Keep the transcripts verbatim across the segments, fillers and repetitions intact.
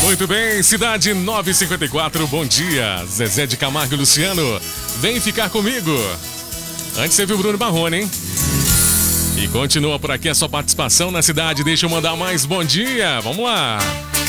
Muito bem, Cidade nove cinquenta e quatro, bom dia. Zezé de Camargo e Luciano, vem ficar comigo. Antes teve o Bruno Marrone, hein? E continua por aqui a sua participação na cidade. Deixa eu mandar mais bom dia. Vamos lá.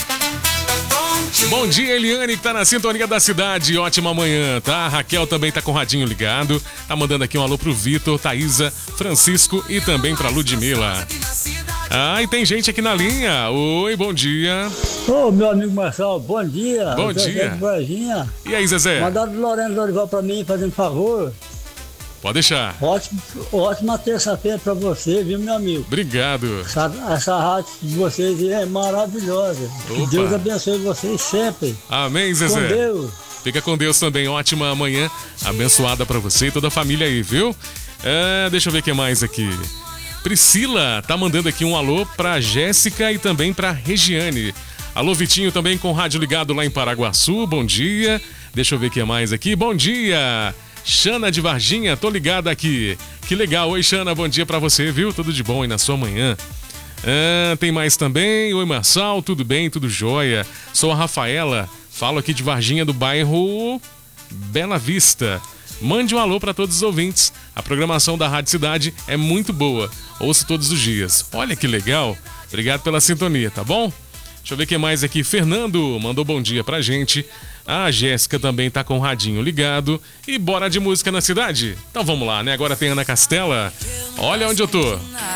Bom dia, Eliane, que tá na sintonia da cidade. Ótima manhã, tá? A Raquel também tá com o radinho ligado. Tá mandando aqui um alô pro Vitor, Thaísa, Francisco e também pra Ludmila. Ah, e tem gente aqui na linha. Oi, bom dia. Ô, meu amigo Marcelo, bom dia. Bom dia. Varginha. E aí, Zezé? Mandaram do Lourenço Dorival pra mim, fazendo favor. Pode deixar. Ótimo, ótima terça-feira pra você, viu, meu amigo? Obrigado. Essa, essa rádio de vocês é maravilhosa. Opa. Que Deus abençoe vocês sempre. Amém, Zezé. Com Deus. Fica com Deus também. Ótima manhã abençoada pra você e toda a família aí, viu? É, deixa eu ver o que mais aqui. Priscila tá mandando aqui um alô pra Jéssica e também pra Regiane. Alô, Vitinho, também com o rádio ligado lá em Paraguaçu. Bom dia. Deixa eu ver o que mais aqui. Bom dia. Xana de Varginha, tô ligada aqui. Que legal. Oi, Xana, bom dia pra você, viu? Tudo de bom aí na sua manhã. Ah, tem mais também. Oi, Marçal, tudo bem? Tudo jóia? Sou a Rafaela, falo aqui de Varginha, do bairro Bela Vista. Mande um alô pra todos os ouvintes. A programação da Rádio Cidade é muito boa. Ouço todos os dias. Olha que legal. Obrigado pela sintonia, tá bom? Deixa eu ver o que mais aqui. Fernando mandou bom dia pra gente. A Jéssica também tá com o radinho ligado. E bora de música na cidade? Então vamos lá, né? Agora tem Ana Castela. Olha onde eu tô.